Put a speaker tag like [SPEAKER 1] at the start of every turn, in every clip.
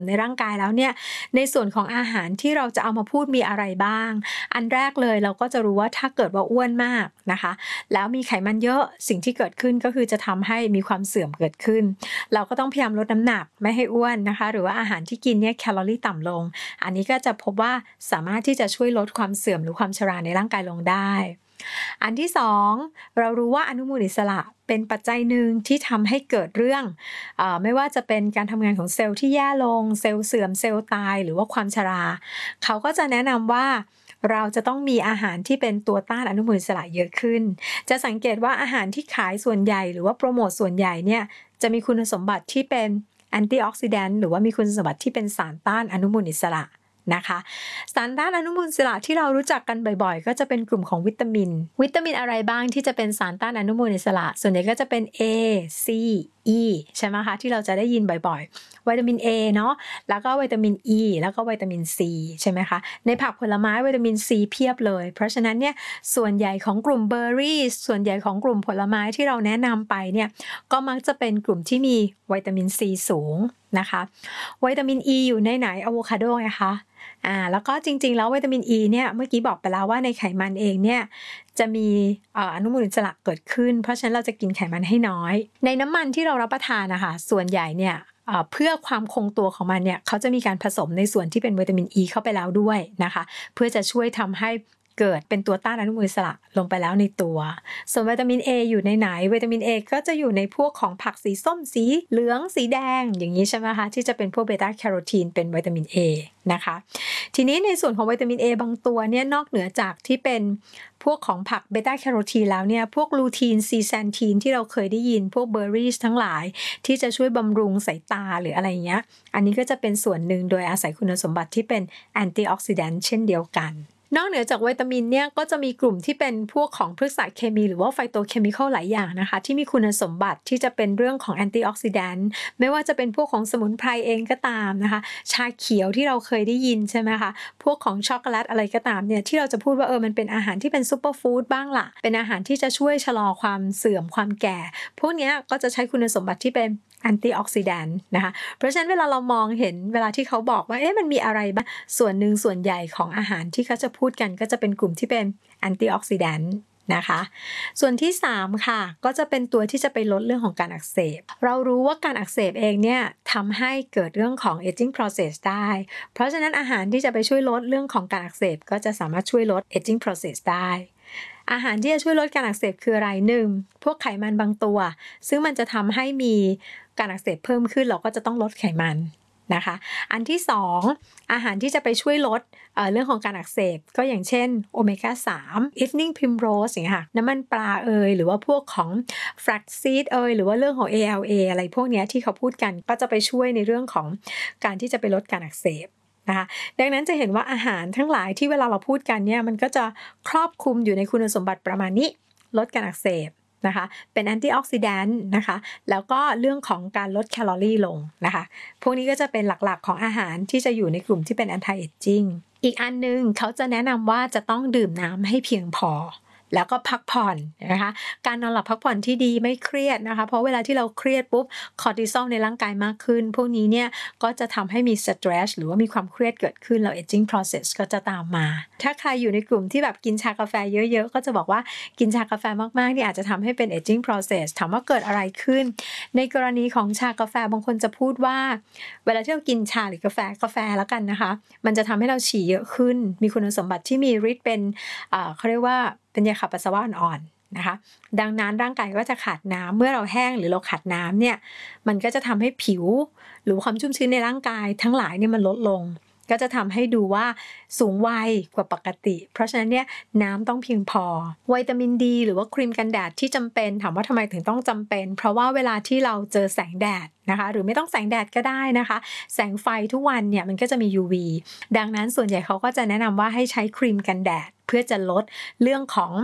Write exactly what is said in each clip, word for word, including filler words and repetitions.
[SPEAKER 1] ในร่างกายแล้วเนี่ยในส่วนของอาหารที่เราจะเอามาพูดมีอะไรบ้างอันแรกเลยเราก็จะรู้ว่าถ้าเกิดว่าอ้วนมากนะคะแล้วมีไขมันเยอะสิ่งที่เกิดขึ้นก็คือจะทำให้มีความเสื่อมเกิดขึ้นเราก็ต้องพยายามลดน้ำหนักไม่ให้อ้วนนะคะหรือว่าอาหารที่กินเนี่ยแคลอรี่ต่ำลงอันนี้ก็จะพบว่าสามารถที่จะช่วยลดความเสื่อมหรือความชราในร่างกายลงได้อันที่สองเรารู้ว่าอนุมูลอิสระเป็นปัจจัยหนึ่งที่ทำให้เกิดเรื่องเอ่อไม่ว่าจะเป็นการทำงานของเซลล์ที่แย่ลงเซลล์เสื่อมเซลล์ตายหรือว่าความชราเขาก็จะแนะนำว่าเราจะต้องมีอาหารที่เป็นตัวต้านอนุมูลอิสระเยอะขึ้นจะสังเกตว่าอาหารที่ขายส่วนใหญ่หรือว่าโปรโมทส่วนใหญ่เนี่ยจะมีคุณสมบัติที่เป็นแอนตี้ออกซิแดนต์หรือว่ามีคุณสมบัติที่เป็นสารต้านอนุมูลอิสระนะคะสารต้านอนุมูลอิสระที่เรารู้จักกันบ่อยๆก็จะเป็นกลุ่มของวิตามินวิตามินอะไรบ้างที่จะเป็นสารต้านอนุมูลอิสระส่วนใหญ่ก็จะเป็น A C E ใช่ไหมคะที่เราจะได้ยินบ่อยๆวิตามิน A เนาะแล้วก็วิตามิน E แล้วก็วิตามิน C ใช่ไหมคะในผักผลไม้วิตามิน C เพียบเลยเพราะฉะนั้นเนี่ยส่วนใหญ่ของกลุ่มเบอร์รี่ส่วนใหญ่ของกลุ่มผลไม้ที่เราแนะนำไปเนี่ยก็มักจะเป็นกลุ่มที่มีวิตามิน C สูงนะคะวิตามิน E อยู่ในไหนอะโวคาโดไงคะอ่าแล้วก็จริงๆแล้ววิตามิน E เนี่ยเมื่อกี้บอกไปแล้วว่าในไขมันเองเนี่ยจะมีอนุมูลอิสระเกิดขึ้นเพราะฉะนั้นเราจะกินไขมันให้น้อยในน้ำมันที่เรารับประทานนะคะส่วนใหญ่เนี่ยเพื่อความคงตัวของมันเนี่ยเขาจะมีการผสมในส่วนที่เป็นวิตามิน E เข้าไปแล้วด้วยนะคะเพื่อจะช่วยทำให้เกิดเป็นตัวต้านอนุมูลอิสระลงไปแล้วในตัวส่วนวิตามิน A อยู่ในไหนวิตามิน A ก็จะอยู่ในพวกของผักสีส้มสีเหลืองสีแดงอย่างนี้ใช่ไหมคะที่จะเป็นพวกเบต้าแคโรทีนเป็นวิตามิน A นะคะทีนี้ในส่วนของวิตามิน A บางตัวเนี่ยนอกเหนือจากที่เป็นพวกของผักเบต้าแคโรทีนแล้วเนี่ยพวกลูทีนซีแซนทีนที่เราเคยได้ยินพวกเบอร์รี่ทั้งหลายที่จะช่วยบำรุงสายตาหรืออะไรเงี้ยอันนี้ก็จะเป็นส่วนหนึ่งโดยอาศัยคุณสมบัติที่เป็นแอนตี้ออกซิแดนต์เช่นเดียวกันนอกเหนือจากวิตามินเนี่ยก็จะมีกลุ่มที่เป็นพวกของพฤกษเคมีหรือว่าไฟโตเคมีคอลหลายอย่างนะคะที่มีคุณสมบัติที่จะเป็นเรื่องของแอนตี้ออกซิแดนต์ไม่ว่าจะเป็นพวกของสมุนไพรเองก็ตามนะคะชาเขียวที่เราเคยได้ยินใช่ไหมคะพวกของช็อกโกแลตอะไรก็ตามเนี่ยที่เราจะพูดว่าเออมันเป็นอาหารที่เป็นซูเปอร์ฟู้ดบ้างล่ะเป็นอาหารที่จะช่วยชะลอความเสื่อมความแก่พวกนี้ก็จะใช้คุณสมบัติที่เป็นแอนตี้ออกซิแดนต์นะคะเพราะฉะนั้นเวลาเรามองเห็นเวลาที่เขาบอกว่าเอ๊ะมันมีอะไรบ้างส่วนหนึ่งส่วนใหญ่ของอาหารที่เขาจะพูดกันก็จะเป็นกลุ่มที่เป็นแอนตี้ออกซิแดนต์นะคะส่วนที่สามค่ะก็จะเป็นตัวที่จะไปลดเรื่องของการอักเสบเรารู้ว่าการอักเสบเองเนี่ยทำให้เกิดเรื่องของ aging process ได้เพราะฉะนั้นอาหารที่จะไปช่วยลดเรื่องของการอักเสบก็จะสามารถช่วยลด aging process ได้อาหารที่จะช่วยลดการอักเสบคืออะไรหนึ่งพวกไขมันบางตัวซึ่งมันจะทำให้มีการอักเสบเพิ่มขึ้นเราก็จะต้องลดไขมันนะคะอันที่สองอาหารที่จะไปช่วยลด เอ่อ เรื่องของการอักเสบก็อย่างเช่นโอเมก้าสาม evening primrose อย่างเงี้ยค่ะน้ำมันปลาเอยหรือว่าพวกของ flaxseed เอยหรือว่าเรื่องของ เอ แอล เอ อะไรพวกเนี้ยที่เขาพูดกันก็จะไปช่วยในเรื่องของการที่จะไปลดการอักเสบนะคะดังนั้นจะเห็นว่าอาหารทั้งหลายที่เวลาเราพูดกันเนี่ยมันก็จะครอบคลุมอยู่ในคุณสมบัติประมาณนี้ลดการอักเสบนะคะเป็นแอนตี้ออกซิแดนต์นะคะแล้วก็เรื่องของการลดแคลอรี่ลงนะคะพวกนี้ก็จะเป็นหลักๆของอาหารที่จะอยู่ในกลุ่มที่เป็น anti aging อีกอันนึงเขาจะแนะนำว่าจะต้องดื่มน้ำให้เพียงพอแล้วก็พักผ่อนนะคะการนอนหลับพักผ่อนที่ดีไม่เครียดนะคะเพราะเวลาที่เราเครียดปุ๊บคอร์ติซอลในร่างกายมากขึ้นพวกนี้เนี่ยก็จะทำให้มีสเตรสหรือว่ามีความเครียดเกิดขึ้นแล้ว aging process ก็จะตามมาถ้าใครอยู่ในกลุ่มที่แบบกินชากาแฟเยอะๆก็จะบอกว่ากินชากาแฟมากๆนี่อาจจะทำให้เป็น aging process ถามว่าเกิดอะไรขึ้นในกรณีของชากาแฟบางคนจะพูดว่าเวลาที่เรากินชาหรือกาแฟกาแฟแล้วกันนะคะมันจะทำให้เราฉี่เยอะขึ้นมีคุณสมบัติที่มีฤทธิ์เป็นเอ่อเขาเรียกว่าเป็นยาขับปัสสาวะอ่อนๆนะคะดังนั้นร่างกายก็จะขาดน้ำเมื่อเราแห้งหรือเราขาดน้ำเนี่ยมันก็จะทำให้ผิวหรือความชุ่มชื้นในร่างกายทั้งหลายเนี่ยมันลดลงก็จะทำให้ดูว่าสูงวัยกว่าปกติเพราะฉะนั้นเนี่ยน้ำต้องเพียงพอวิตามินดีหรือว่าครีมกันแดดที่จำเป็นถามว่าทำไมถึงต้องจำเป็นเพราะว่าเวลาที่เราเจอแสงแดดนะคะหรือไม่ต้องแสงแดดก็ได้นะคะแสงไฟทุกวันเนี่ยมันก็จะมี ยู วี ดังนั้นส่วนใหญ่เขาก็จะแนะนำว่าให้ใช้ครีมกันแดดเพื่อจะลดเรื่องของ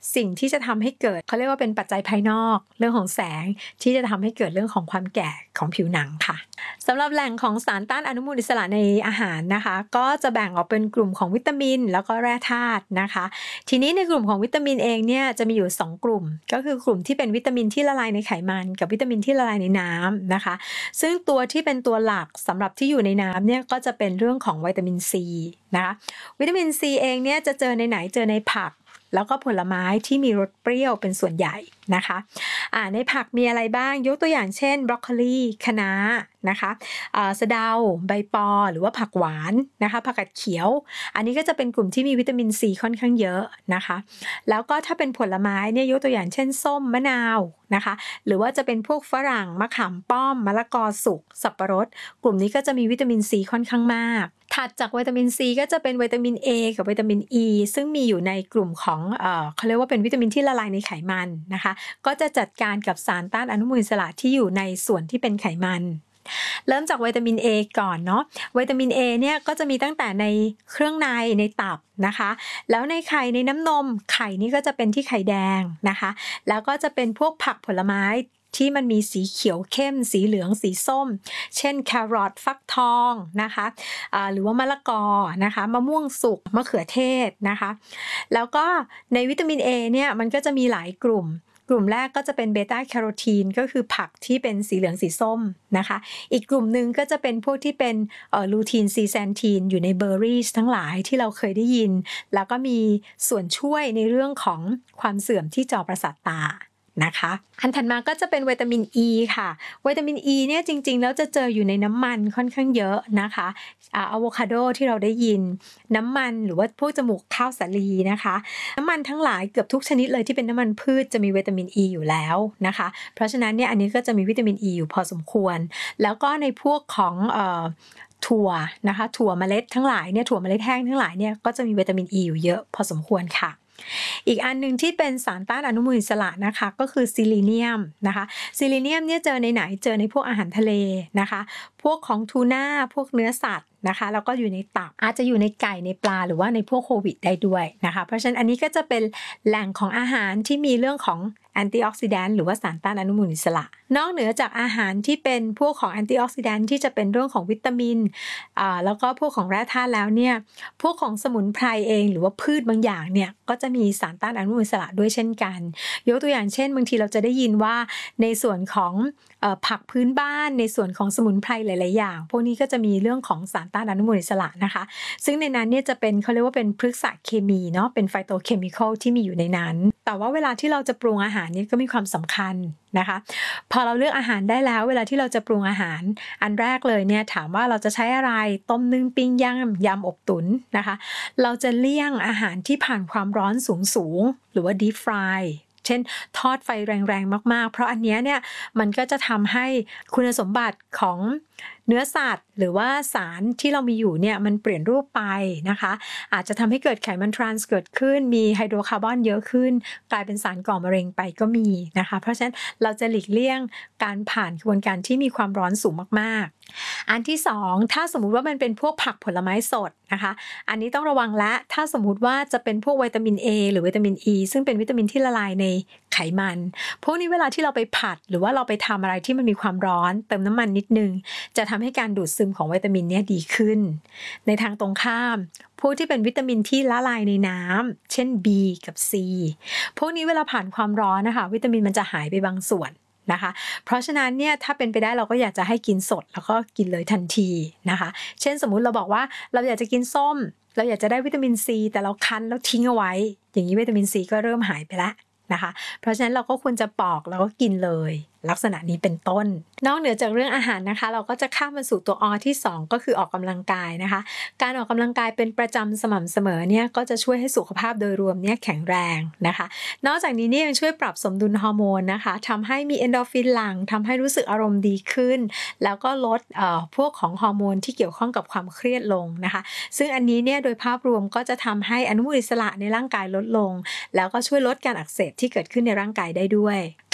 [SPEAKER 1] สิ่งที่จะทำให้เกิดเขาเรียกว่าเป็นปัจจัยภายนอกเรื่องของแสงที่จะทำให้เกิดเรื่องของความแก่ของผิวหนังค่ะสำหรับแหล่งของสารต้านอนุมูลอิสระในอาหารนะคะก็จะแบ่งออกเป็นกลุ่มของวิตามินแล้วก็แร่ธาตุนะคะทีนี้ในกลุ่มของวิตามินเองเนี่ยจะมีอยู่สองกลุ่มก็คือกลุ่มที่เป็นวิตามินที่ละลายในไขมันกับวิตามินที่ละลายในน้ำนะคะซึ่งตัวที่เป็นตัวหลักสำหรับที่อยู่ในน้ำเนี่ยก็จะเป็นเรื่องของวิตามินซีนะคะวิตามินซีเองเนี่ยจะเจอในไหนเจอในผักแล้วก็ผลไม้ที่มีรสเปรี้ยวเป็นส่วนใหญ่นะคะอ่าในผักมีอะไรบ้างยกตัวอย่างเช่นบรอกโคลีคะน้านะคะอ่าสะเดาใบปอหรือว่าผักหวานนะคะผักกาดเขียวอันนี้ก็จะเป็นกลุ่มที่มีวิตามินซีค่อนข้างเยอะนะคะแล้วก็ถ้าเป็นผลไม้เนี่ยยกตัวอย่างเช่นส้มมะนาวนะคะหรือว่าจะเป็นพวกฝรั่งมะขามป้อมมะละกอสุกสับปะรดกลุ่มนี้ก็จะมีวิตามินซีค่อนข้างมากถัดจากวิตามินซีก็จะเป็นวิตามิน A กับวิตามิน E ซึ่งมีอยู่ในกลุ่มของเอ่อเขาเรียกว่าเป็นวิตามินที่ละลายในไขมันนะคะก็จะจัดการกับสารต้านอนุมูลอิสระที่อยู่ในส่วนที่เป็นไขมันเริ่มจากวิตามิน A ก่อนเนาะวิตามิน A เนี่ยก็จะมีตั้งแต่ในเครื่องในในตับนะคะแล้วในไข่ในน้ำนมไข่นี่ก็จะเป็นที่ไข่แดงนะคะแล้วก็จะเป็นพวกผักผลไม้ที่มันมีสีเขียวเข้มสีเหลืองสีส้มเช่นแครอทฟักทองนะคะอ่าหรือว่ามะละกอนะคะมะม่วงสุกมะเขือเทศนะคะแล้วก็ในวิตามิน A เนี่ยมันก็จะมีหลายกลุ่มกลุ่มแรกก็จะเป็นเบต้าแคโรทีนก็คือผักที่เป็นสีเหลืองสีส้มนะคะอีกกลุ่มหนึ่งก็จะเป็นพวกที่เป็นเอ่อลูทีนซีแซนทีนอยู่ในเบอร์รี่ทั้งหลายที่เราเคยได้ยินแล้วก็มีส่วนช่วยในเรื่องของความเสื่อมที่จอประสาทตานะคะอันถัดมาก็จะเป็นวิตามิน E ค่ะวิตามิน E เนี่ยจริงๆแล้วจะเจออยู่ในน้ำมันค่อนข้างเยอะนะคะอ่าอะโวคาโดที่เราได้ยินน้ำมันหรือว่าพวกจมูกข้าวสาลีนะคะน้ำมันทั้งหลายเกือบทุกชนิดเลยที่เป็นน้ำมันพืชจะมีวิตามิน E อยู่แล้วนะคะเพราะฉะนั้นเนี่ยอันนี้ก็จะมีวิตามิน E อยู่พอสมควรแล้วก็ในพวกของเอ่อถั่วนะคะถั่วเมล็ดทั้งหลายเนี่ยถั่วเมล็ดแห้งทั้งหลายเนี่ยก็จะมีวิตามิน E อยู่เยอะพอสมควรค่ะอีกอันนึงที่เป็นสารต้านอนุมูลอิสระนะคะก็คือซิลิเนียมนะคะซิลิเนียมเนี่ยเจอในไหนเจอในพวกอาหารทะเลนะคะพวกของทูน่าพวกเนื้อสัตว์นะคะแล้วก็อยู่ในตับอาจจะอยู่ในไก่ในปลาหรือว่าในพวกโควิดได้ด้วยนะคะเพราะฉะนั้นอันนี้ก็จะเป็นแหล่งของอาหารที่มีเรื่องของแอนตี้ออกซิแดนต์หรือว่าสารต้านอนุมูลอิสระนอกเหนือจากอาหารที่เป็นพวกของแอนตี้ออกซิแดนต์ที่จะเป็นเรื่องของวิตามินอ่าแล้วก็พวกของแร่ธาตุแล้วเนี่ยพวกของสมุนไพรเองหรือว่าพืชบางอย่างเนี่ยก็จะมีสารต้านอนุมูลอิสระด้วยเช่นกันยกตัวอย่างเช่นบางทีเราจะได้ยินว่าในส่วนของเอ่อผักพื้นบ้านในส่วนของสมุนไพรหลายๆอย่างพวกนี้ก็จะมีเรื่องของสารต้านอนุมูลอิสระนะคะซึ่งในนั้นเนี่ยจะเป็นเขาเรียกว่าเป็นพฤกษเคมีเนาะเป็นไฟโตเคมีคอลที่มีอยู่ในนั้นแต่ว่าเวลาที่เราจะปรุงอาหารนี่ก็มีความสำคัญนะคะพอเราเลือกอาหารได้แล้วเวลาที่เราจะปรุงอาหารอันแรกเลยเนี่ยถามว่าเราจะใช้อะไรต้มนึ่งปิ้งย่างยำอบตุ๋นนะคะเราจะเลี่ยงอาหารที่ผ่านความร้อนสูงๆหรือว่า deep fry เช่นทอดไฟแรงๆมากๆเพราะอันนี้เนี่ยมันก็จะทำให้คุณสมบัติของเนื้อสัตว์หรือว่าสารที่เรามีอยู่เนี่ยมันเปลี่ยนรูปไปนะคะอาจจะทำให้เกิดไขมันทรานส์เกิดขึ้นมีไฮโดรคาร์บอนเยอะขึ้นกลายเป็นสารก่อมะเร็งไปก็มีนะคะเพราะฉะนั้นเราจะหลีกเลี่ยงการผ่านกระบวนการที่มีความร้อนสูงมากๆอันที่สองถ้าสมมุติว่ามันเป็นพวกผักผลไม้สดนะคะอันนี้ต้องระวังและถ้าสมมุติว่าจะเป็นพวกวิตามิน A หรือวิตามิน E ซึ่งเป็นวิตามินที่ละลายในไขมันพวกนี้เวลาที่เราไปผัดหรือว่าเราไปทำอะไรที่มันมีความร้อนเติมน้ำมันนิดนึงจะทำให้การดูดซึมของวิตามินเนี่ยดีขึ้นในทางตรงข้ามพวกที่เป็นวิตามินที่ละลายในน้ำเช่น B กับ C พวกนี้เวลาผ่านความร้อนนะคะวิตามินมันจะหายไปบางส่วนนะคะเพราะฉะนั้นเนี่ยถ้าเป็นไปได้เราก็อยากจะให้กินสดแล้วก็กินเลยทันทีนะคะเช่นสมมุติเราบอกว่าเราอยากจะกินส้มเราอยากจะได้วิตามิน C แต่เราคั้นแล้วทิ้งเอาไว้อย่างนี้วิตามิน C ก็เริ่มหายไปแล้วนะคะเพราะฉะนั้นเราก็ควรจะปอกแล้วก็กินเลยลักษณะนี้เป็นต้นนอกเหนือจากเรื่องอาหารนะคะเราก็จะข้ามมาสู่ตัวอที่สองก็คือออกกำลังกายนะคะการออกกำลังกายเป็นประจำสม่ำเสมอเนี่ยก็จะช่วยให้สุขภาพโดยรวมเนี่ยแข็งแรงนะคะนอกจากนี้เนี่ยยังช่วยปรับสมดุลฮอร์โมนนะคะทำให้มีเอนโดรฟินหลั่งทำให้รู้สึกอารมณ์ดีขึ้นแล้วก็ลดเอ่อพวกของฮอร์โมนที่เกี่ยวข้องกับความเครียดลงนะคะซึ่งอันนี้เนี่ยโดยภาพรวมก็จะทำให้อนุมูลอิสระในร่างกายลดลงแล้วก็ช่วยลดการอักเสบที่เกิดขึ้นในร่างกายได้ด้วย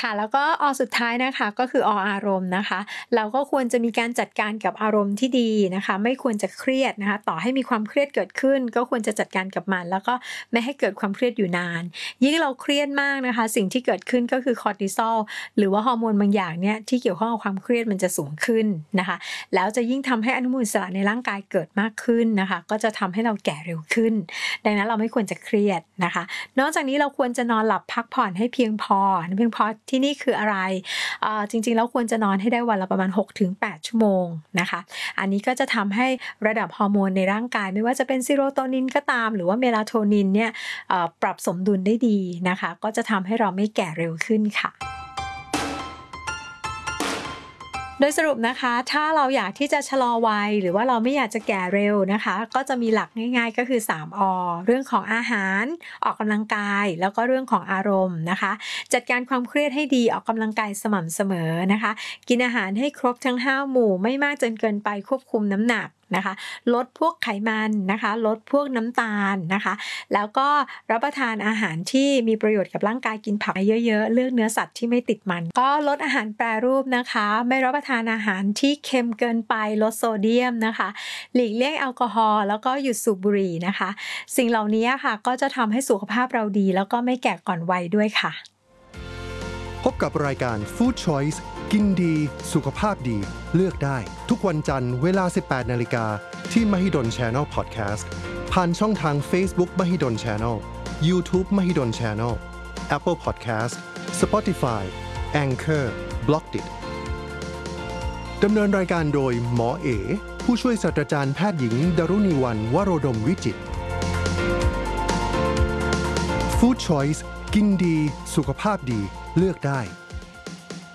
[SPEAKER 1] ค่ะแล้วก็อสุดท้ายนะคะก็คือออารมณ์นะคะเราก็ควรจะมีการจัดการกับอารมณ์ที่ดีนะคะไม่ควรจะเครียดนะคะต่อให้มีความเครียดเกิดขึ้นก็ควรจะจัดการกับมันแล้วก็ไม่ให้เกิดความเครียดอยู่นานยิ่งเราเครียดมากนะคะสิ่งที่เกิดขึ้นก็คือคอร์ติซอลหรือว่าฮอร์โมนบางอย่างเนี่ยที่เกี่ยวข้องกับความเครียดมันจะสูงขึ้นนะคะแล้วจะยิ่งทำให้อนุมูลอิสระในร่างกายเกิดมากขึ้นนะคะก็จะทำให้เราแก่เร็วขึ้นดังนั้นเราไม่ควรจะเครียดนะคะนอกจากนี้เราควรจะนอนหลับพักผ่อนให้เพียงพอเพียงพอที่นี่คืออะไรเอ่อจริงๆแล้วควรจะนอนให้ได้วันละประมาณ หกถึงแปด ชั่วโมงนะคะอันนี้ก็จะทำให้ระดับฮอร์โมนในร่างกายไม่ว่าจะเป็นเซโรโทนินก็ตามหรือว่าเมลาโทนินเนี่ยเอ่อปรับสมดุลได้ดีนะคะก็จะทำให้เราไม่แก่เร็วขึ้นค่ะโดยสรุปนะคะถ้าเราอยากที่จะชะลอวัยหรือว่าเราไม่อยากจะแก่เร็วนะคะก็จะมีหลักง่ายๆก็คือสามอเรื่องของอาหารออกกำลังกายแล้วก็เรื่องของอารมณ์นะคะจัดการความเครียดให้ดีออกกำลังกายสม่ำเสมอนะคะกินอาหารให้ครบทั้งห้าหมู่ไม่มากจนเกินไปควบคุมน้ำหนักนะคะลดพวกไขมันนะคะลดพวกน้ำตาลนะคะแล้วก็รับประทานอาหารที่มีประโยชน์กับร่างกายกินผักเยอะๆเลือกเนื้อสัตว์ที่ไม่ติดมันก็ลดอาหารแปรรูปนะคะไม่รับประทานอาหารที่เค็มเกินไปลดโซเดียมนะคะหลีกเลี่ยงแอลกอฮอล์แล้วก็หยุดสูบบุหรี่นะคะสิ่งเหล่านี้ค่ะก็จะทำให้สุขภาพเราดีแล้วก็ไม่แก่ก่อนวัยด้วยค่ะ
[SPEAKER 2] พบกับรายการ Food Choice กินดีสุขภาพดีเลือกได้ทุกวันจันทร์เวลา สิบแปดนาฬิกา ที่ Mahidol Channel Podcast ผ่านช่องทาง Facebook Mahidol Channel YouTube Mahidol Channel Apple Podcast Spotify Anchor Blockdit ดำเนินรายการโดยหมอเอผู้ช่วยศาสตราจารย์แพทย์หญิงดรุณีวรรณวโรดมวิจิตร Food Choice กินดีสุขภาพดีเลือกได้